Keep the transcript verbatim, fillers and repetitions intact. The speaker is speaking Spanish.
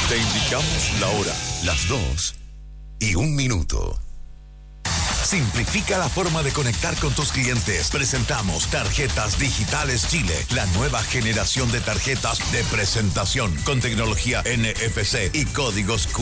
Te indicamos la hora. Las dos y un minuto. Simplifica la forma de conectar con tus clientes. Presentamos Tarjetas Digitales Chile, la nueva generación de tarjetas de presentación con tecnología N F C y códigos Q